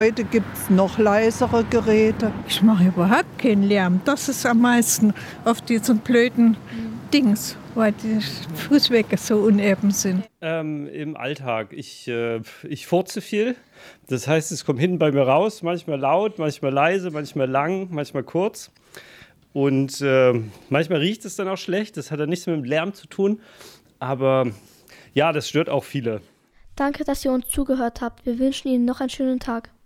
Heute gibt es noch leisere Geräte. Ich mache überhaupt keinen Lärm. Das ist am meisten auf diesen blöden Dings, weil die Fußwege so uneben sind. Im Alltag. Ich furze viel. Das heißt, es kommt hinten bei mir raus, manchmal laut, manchmal leise, manchmal lang, manchmal kurz. Und manchmal riecht es dann auch schlecht. Das hat dann nichts mit dem Lärm zu tun. Aber ja, das stört auch viele. Danke, dass ihr uns zugehört habt. Wir wünschen Ihnen noch einen schönen Tag.